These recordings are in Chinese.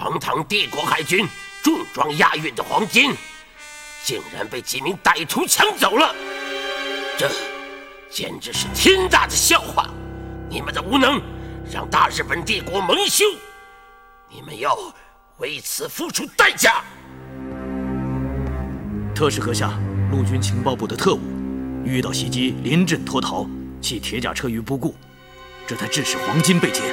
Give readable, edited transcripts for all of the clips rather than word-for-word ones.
堂堂帝国海军重装押运的黄金，竟然被几名歹徒抢走了，这简直是天大的笑话！你们的无能让大日本帝国蒙羞，你们要为此付出代价。 特使阁下，陆军情报部的特务遇到袭击，临阵脱逃，弃铁甲车于不顾，这才致使黄金被劫。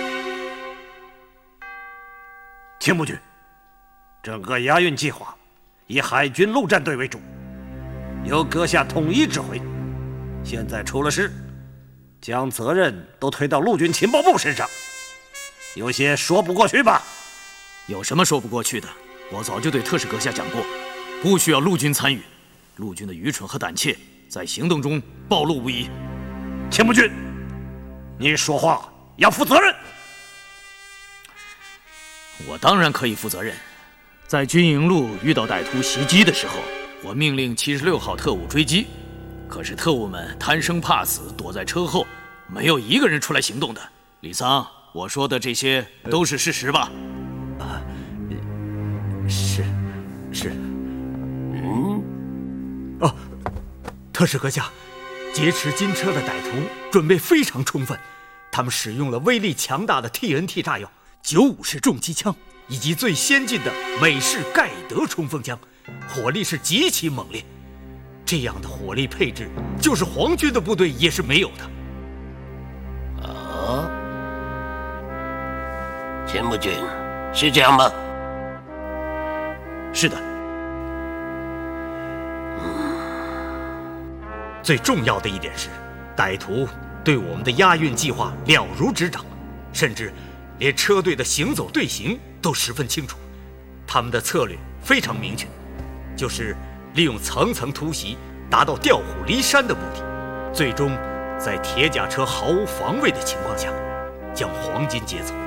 青木君，整个押运计划以海军陆战队为主，由阁下统一指挥。现在出了事，将责任都推到陆军情报部身上，有些说不过去吧？ 有什么说不过去的？我早就对特使阁下讲过，不需要陆军参与。陆军的愚蠢和胆怯在行动中暴露无遗。 青木君，你说话要负责任。 我当然可以负责任。在军营路遇到歹徒袭击的时候，我命令76号特务追击，可是特务们贪生怕死，躲在车后，没有一个人出来行动的。李桑，我说的这些都是事实吧？ 是。特使阁下，劫持金车的歹徒准备非常充分，他们使用了威力强大的 TNT 炸药、95式重机枪以及最先进的美式盖德冲锋枪，火力是极其猛烈。这样的火力配置，就是皇军的部队也是没有的。 啊，青木君，是这样吗？ 是的。 最重要的一点是，歹徒对我们的押运计划了如指掌，甚至连车队的行走队形都十分清楚。他们的策略非常明确，就是利用层层突袭，达到调虎离山的目的，最终在铁甲车毫无防卫的情况下，将黄金劫走。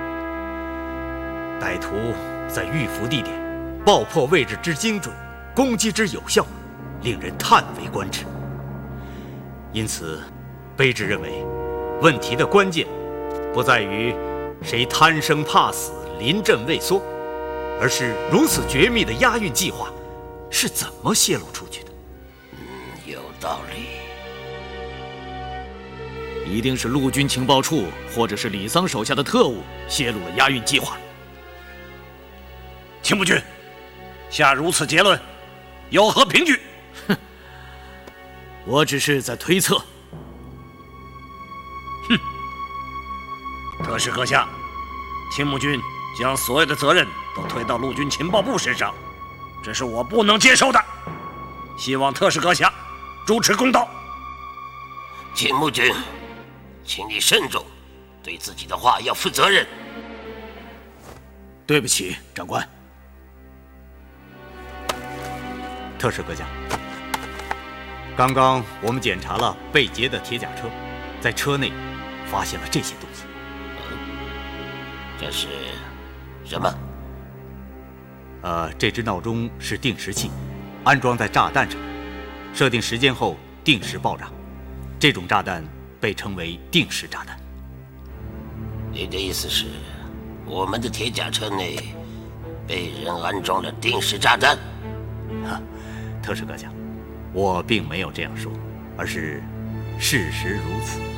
歹徒在预伏地点爆破位置之精准，攻击之有效，令人叹为观止。因此，卑职认为，问题的关键不在于谁贪生怕死、临阵畏缩，而是如此绝密的押运计划是怎么泄露出去的。 有道理。 一定是陆军情报处或者是李桑手下的特务泄露了押运计划。 青木君，下如此结论，有何凭据？ 哼，我只是在推测。 特使阁下，青木君将所有的责任都推到陆军情报部身上，这是我不能接受的。希望特使阁下主持公道。 青木君，请你慎重，对自己的话要负责任。 对不起，长官。 特使阁下，刚刚我们检查了被劫的铁甲车，在车内发现了这些东西。 这是什么？ 这只闹钟是定时器，安装在炸弹上，设定时间后定时爆炸。这种炸弹被称为定时炸弹。 你的意思是，我们的铁甲车内被人安装了定时炸弹？ 特使阁下，我并没有这样说，而是事实如此。